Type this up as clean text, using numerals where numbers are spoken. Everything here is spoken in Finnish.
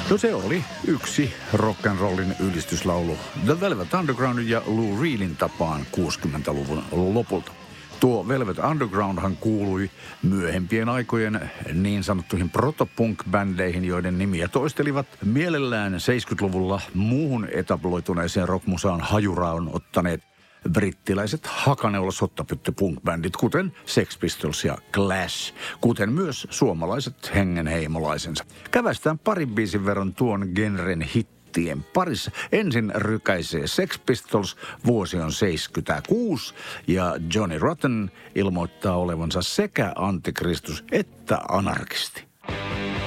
No se oli yksi rock'n'rollin ylistyslaulu The Velvet Undergroundin ja Lou Reedin tapaan 60-luvun lopulta. Tuo Velvet Undergroundhan kuului myöhempien aikojen niin sanottuihin protopunk-bändeihin, joiden nimiä toistelivat mielellään 70-luvulla muuhun etabloituneeseen rockmusaan hajuraan ottaneet brittiläiset hakaneula-sottapytty-punk-bändit, kuten Sex Pistols ja Clash, kuten myös suomalaiset hengenheimolaisensa. Kävästään parin biisin verran tuon genren hittien parissa. Ensin rykäisee Sex Pistols, vuosi on 76, ja Johnny Rotten ilmoittaa olevansa sekä antikristus että anarkisti.